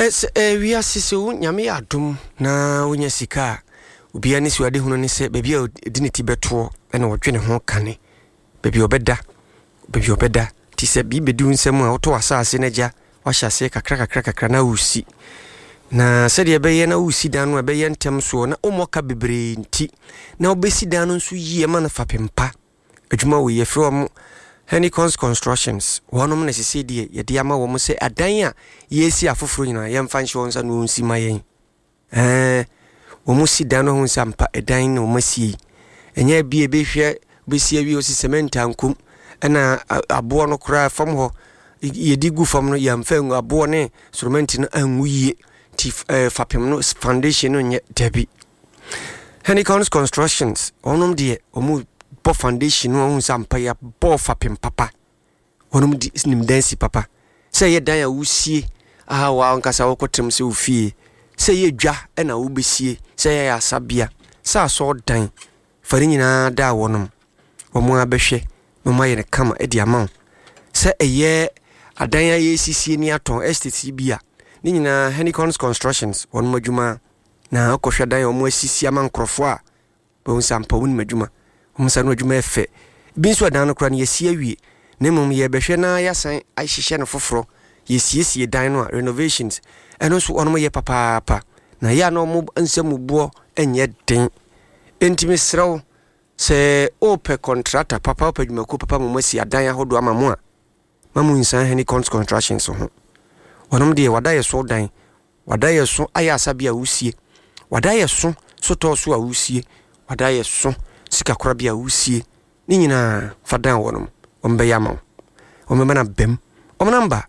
we are siso nyame adom na wonya sika obia ne suade hunu ne se baabi a diniti beto na wodwene ho kane baabi obeda ti se bi bedu nsem a woto asase na gya wahyase kakra na usi na sede beye na usi dan no beye ntem so na omoka bebre nti na obesi dan no so yie ma na fapempa adwuma wo ye from Honeycombs Constructions wonom na sisi die ye de ama wo mo se adan a yesi afoforo nyina ye mfa nhye won sa no nsi mayen wo mo si dan no ho sampa edan no masie enya bie behwe besi awi osi cement ankum na abo no kra fam ho ye digu fam no ya mfa abo ne cement no anwuye ti fapem no foundation no nye debi Honeycombs Constructions wonom de omu bo foundation no hun sampa ya bo fapem papa wonum di nim dansi papa say ye dan ya wusie wa nkasa wo kotem se ofie say ye dwa na wo besie say ya asabia sa so dan fari nyina da wonum omo abehwe mama ye ne kama e di amount say eye adan ya yesisie ni aton estate bia ni nyina Honeycombs Constructions wonum adwuma na akohwe dan omo asisi amankrofo a bo sampa won madwuma musa no adwuma efe bi nso dan no kra na yesi awie na mum ye behwe na yasan ahihye no foforo yesiesie dan no renovations eno so ono ye papa na ya no mo nsam buo enye den entimi srew se ope contractor papa ope adwuma ko papa mo asi adan ahodo amamu a mamu nsan Honeycombs Constructions ho wonom de wadaye so dan wadaye so aya asabia wusie wadaye so to so a wusie wadaye so sika korabia wusie ni nyina fadan wonum ombe yama omema bem number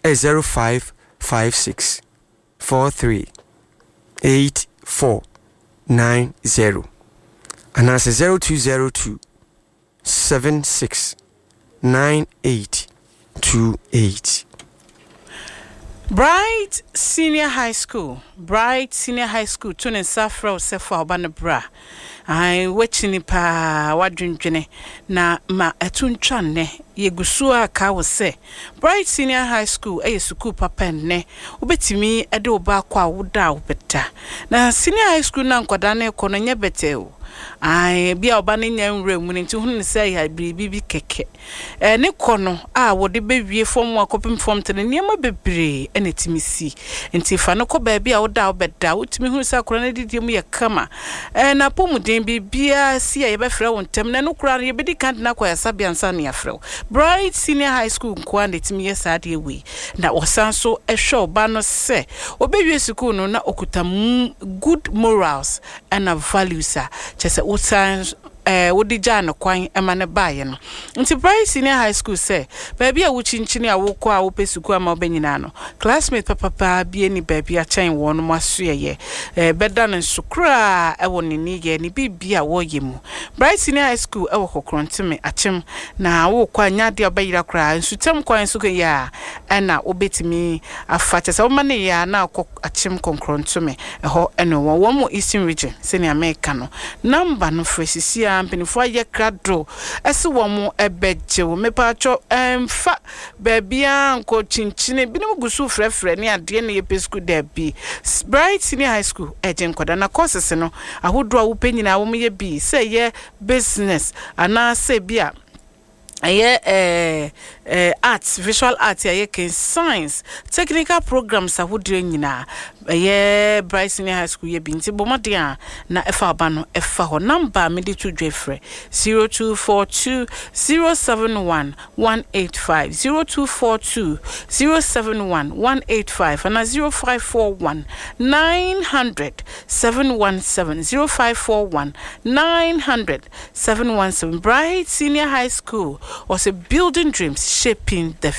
0556 43 8490 and as 0202 76 9828. Bright Senior High School tunen safra osefa obanabra ai wechini pa wadwendwene na ma etuntwanne yegusu aka wo se Bright Senior High School school papa ne obetimi ede oba kwa woda obeta na Senior High School na nkwada na ekono nya beteo ai bia oba ne nya nwura mu nti hunu se ya bibi keke ne kono a wode bewie form akopim form tene niam bebre enetimisi nti fa no ko ba bia woda obeda wotimi hunu se akora na didiem ye kama na pomuden bibia si ya befra wontem na no kura ye bedi kan na kwa ya sabia nsa na yafra Bright Senior High School kwa netimi ye sade we na osanso ehwe oba no se obewie school no na okuta good morals and values chese utan wodi jano kwan emane baye no nti Bright Senior High School say baby a wuchinchini a wokọ a wopesuku ama obanyina no classmate papa bie ni baby a chen won mo asoye beda no sukra e woni ni ye ni bibia wo yemu Bright Senior High School e wokokrontime achem na wokọ anya de obayira kra nsutem kwan suku ya na obetimi afate se womane ya na achem konkrontime ho eno wo mo Eastern Region senior America no number no fresisi mpenifo ye krado ese wo mo ebeje wo mepacho fa babia nko chinchine binom gusu frefre ne ade ne ye pesku da bi Bright Senior High School eje nkoda na courses no ahodo a wo penyina wo ye bi say ye business ana say bia arts, visual arts, science, technical programs ahodo nyina Bright Senior High School ye binti bomadia na efa bano efa ho number medi to dwefre 0242 071 185 0242 071 185 and 0541 900 717 0541 900 717 Bright Senior High School was a building dreams shaping the